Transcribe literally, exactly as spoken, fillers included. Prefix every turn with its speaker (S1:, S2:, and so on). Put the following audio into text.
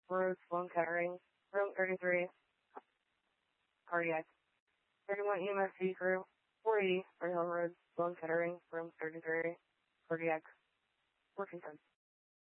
S1: Road, Sloan Kettering, room thirty-three, cardiac. thirty-one E M S C crew, four eighty, Fred Hill Road, Sloan Kettering, room thirty-three, cardiac. Working time.